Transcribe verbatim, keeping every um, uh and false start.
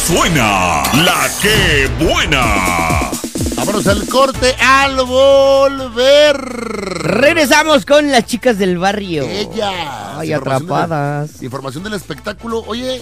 suena la que buena. Vámonos al corte al volver. Regresamos con las chicas del barrio. Ellas. Ay, Información atrapadas. de la- información del espectáculo. Oye,